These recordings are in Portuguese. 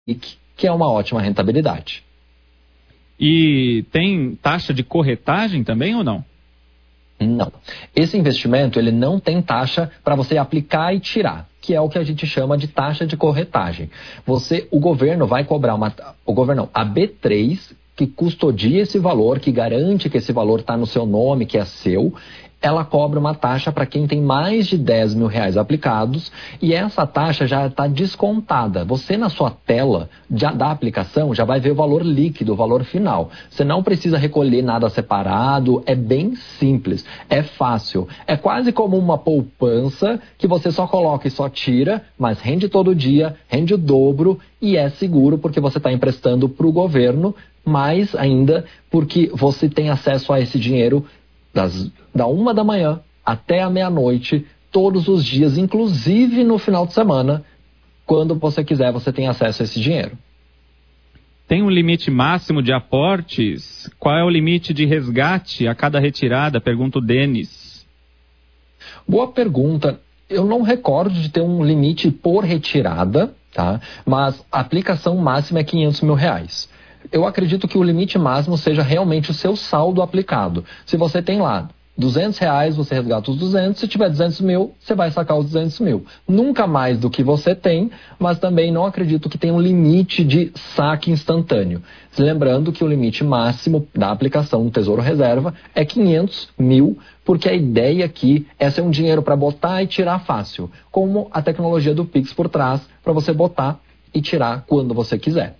que é uma ótima rentabilidade. E tem taxa de corretagem também ou não? Não. Esse investimento, ele não tem taxa para você aplicar e tirar, que é o que a gente chama de taxa de corretagem. O governo vai cobrar a B3, que custodia esse valor, que garante que esse valor está no seu nome, que é seu, ela cobra uma taxa para quem tem mais de 10 mil reais aplicados e essa taxa já está descontada. Você na sua tela da aplicação já vai ver o valor líquido, o valor final. Você não precisa recolher nada separado, é bem simples, é fácil. É quase como uma poupança que você só coloca e só tira, mas rende todo dia, rende o dobro e é seguro porque você está emprestando para o governo, mais ainda porque você tem acesso a esse dinheiro da 1 da manhã até a meia-noite, todos os dias, inclusive no final de semana, quando você quiser, você tem acesso a esse dinheiro. Tem um limite máximo de aportes? Qual é o limite de resgate a cada retirada? Pergunta o Denis. Boa pergunta. Eu não recordo de ter um limite por retirada, tá? Mas a aplicação máxima é 500 mil reais. Eu acredito que o limite máximo seja realmente o seu saldo aplicado. Se você tem lá 200 reais, você resgata os 200. Se tiver 200 mil, você vai sacar os 200 mil. Nunca mais do que você tem, mas também não acredito que tenha um limite de saque instantâneo. Lembrando que o limite máximo da aplicação do Tesouro Reserva é 500 mil, porque a ideia aqui é ser um dinheiro para botar e tirar fácil, como a tecnologia do Pix por trás, para você botar e tirar quando você quiser.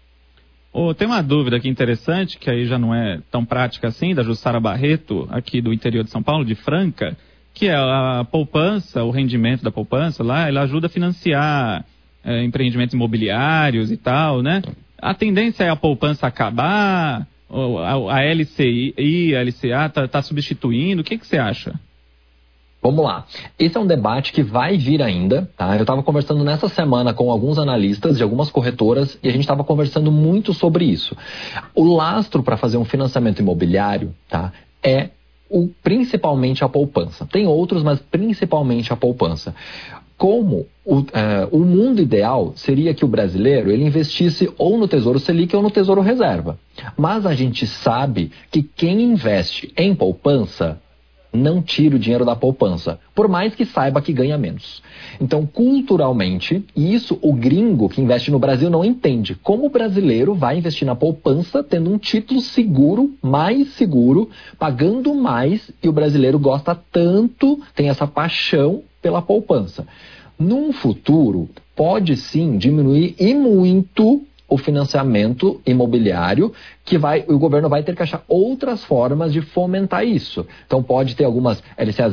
Tem uma dúvida aqui interessante, que aí já não é tão prática assim, da Jussara Barreto, aqui do interior de São Paulo, de Franca, que é a poupança, o rendimento da poupança lá, ela ajuda a financiar empreendimentos imobiliários e tal, né? A tendência é a poupança acabar, a LCI, a LCA está substituindo, o que você acha? Vamos lá. Esse é um debate que vai vir ainda, tá? Eu estava conversando nessa semana com alguns analistas de algumas corretoras e a gente estava conversando muito sobre isso. O lastro para fazer um financiamento imobiliário, tá? É principalmente a poupança. Tem outros, mas principalmente a poupança. Como o mundo ideal seria que o brasileiro ele investisse ou no Tesouro Selic ou no Tesouro Reserva. Mas a gente sabe que quem investe em poupança não tira o dinheiro da poupança, por mais que saiba que ganha menos. Então, culturalmente, e isso o gringo que investe no Brasil não entende. Como o brasileiro vai investir na poupança tendo um título seguro, mais seguro, pagando mais, e o brasileiro gosta tanto, tem essa paixão pela poupança. Num futuro, pode sim diminuir e muito o financiamento imobiliário, que o governo vai ter que achar outras formas de fomentar isso. Então pode ter algumas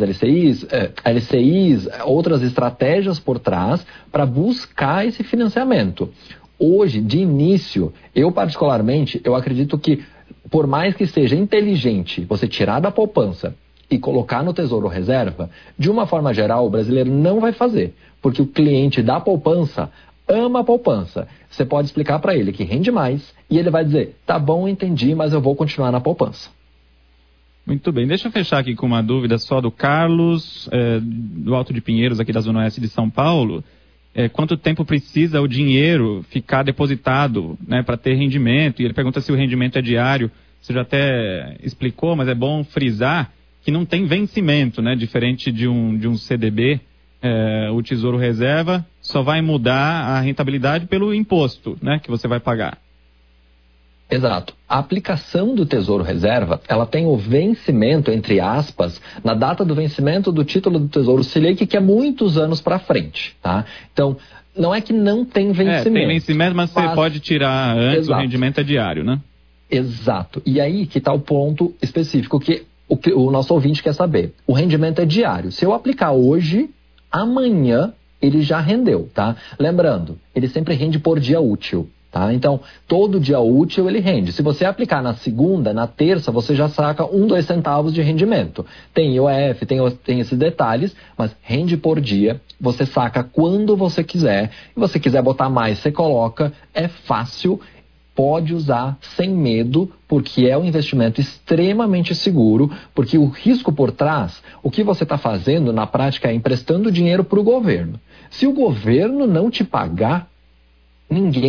LCIs, outras estratégias por trás para buscar esse financiamento. Hoje, de início, eu particularmente, eu acredito que por mais que seja inteligente você tirar da poupança e colocar no Tesouro Reserva, de uma forma geral o brasileiro não vai fazer, porque o cliente da poupança ama a poupança. Você pode explicar para ele que rende mais e ele vai dizer, tá bom, entendi, mas eu vou continuar na poupança. Muito bem, deixa eu fechar aqui com uma dúvida só do Carlos, do Alto de Pinheiros, aqui da Zona Oeste de São Paulo. Quanto tempo precisa o dinheiro ficar depositado, né, para ter rendimento? E ele pergunta se o rendimento é diário. Você já até explicou, mas é bom frisar que não tem vencimento, né, diferente de um CDB. O Tesouro Reserva só vai mudar a rentabilidade pelo imposto, né, que você vai pagar. Exato. A aplicação do Tesouro Reserva, ela tem o vencimento, entre aspas, na data do vencimento do título do Tesouro Selic, que é muitos anos para frente, tá? Então, não é que não tem vencimento. Tem vencimento, mas você pode tirar antes. Exato. O rendimento é diário, né? Exato. E aí que está o ponto específico que o nosso ouvinte quer saber. O rendimento é diário. Se eu aplicar hoje, amanhã ele já rendeu, tá? Lembrando, ele sempre rende por dia útil, tá? Então, todo dia útil ele rende. Se você aplicar na segunda, na terça, você já saca 2 centavos de rendimento. Tem IOF, tem esses detalhes, mas rende por dia, você saca quando você quiser. Se você quiser botar mais, você coloca, é fácil. Pode usar sem medo, porque é um investimento extremamente seguro, porque o risco por trás, o que você está fazendo na prática é emprestando dinheiro para o governo. Se o governo não te pagar, ninguém